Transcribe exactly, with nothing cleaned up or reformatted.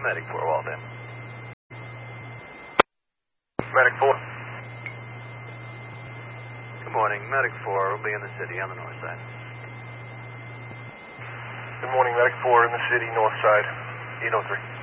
Medic four, Walden. Medic four. Good morning. Medic four will be in the city on the north side. Good morning, Medic four in the city, north side, eight oh three.